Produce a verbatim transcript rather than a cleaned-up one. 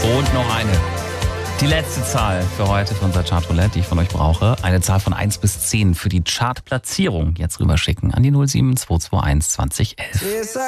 Und noch eine. Die letzte Zahl für heute für unser Chartroulette, die ich von euch brauche. Eine Zahl von eins bis zehn für die Chartplatzierung. Jetzt rüberschicken an die null sieben zwei zwei eins zwanzig elf.